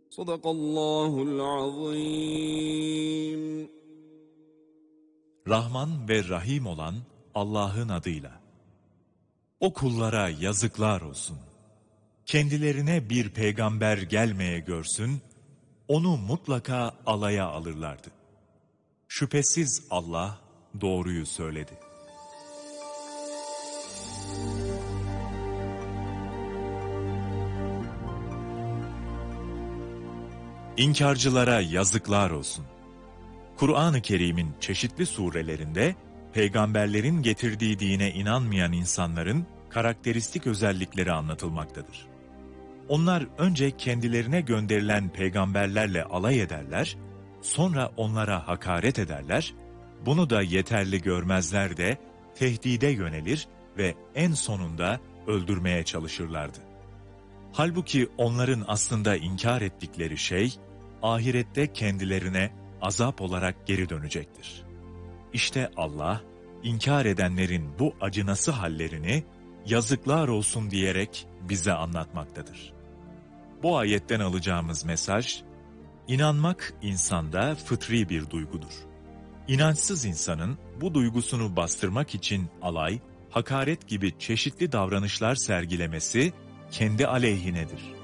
Sadakallahul azim. Rahman ve Rahim olan Allah'ın adıyla. O kullara yazıklar olsun. Kendilerine bir peygamber gelmeye görsün, onu mutlaka alaya alırlardı. Şüphesiz Allah doğruyu söyledi. İnkarcılara yazıklar olsun. Kur'an-ı Kerim'in çeşitli surelerinde peygamberlerin getirdiği dine inanmayan insanların karakteristik özellikleri anlatılmaktadır. Onlar önce kendilerine gönderilen peygamberlerle alay ederler, sonra onlara hakaret ederler, bunu da yeterli görmezler de tehdide yönelir ve en sonunda öldürmeye çalışırlardı. Halbuki onların aslında inkar ettikleri şey, ahirette kendilerine azap olarak geri dönecektir. İşte Allah, inkar edenlerin bu acınası hallerini yazıklar olsun diyerek bize anlatmaktadır. Bu ayetten alacağımız mesaj, inanmak insanda fıtri bir duygudur. İnançsız insanın bu duygusunu bastırmak için alay, hakaret gibi çeşitli davranışlar sergilemesi kendi aleyhinedir.